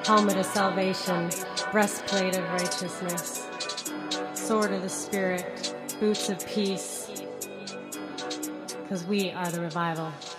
helmet of salvation, breastplate of righteousness, sword of the Spirit, boots of peace, because we are the revival.